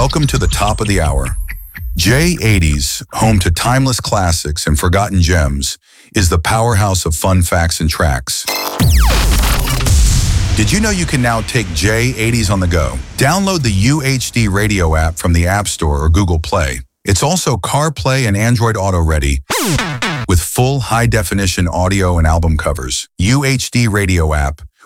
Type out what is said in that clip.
Welcome to the top of the hour. J80s, home to timeless classics and forgotten gems, is the powerhouse of fun facts and tracks. Did you know you can now take J80s on the go? Download the UHD Radio app from the App Store or Google Play. It's also CarPlay and Android Auto ready with full high-definition audio and album covers. UHD Radio app.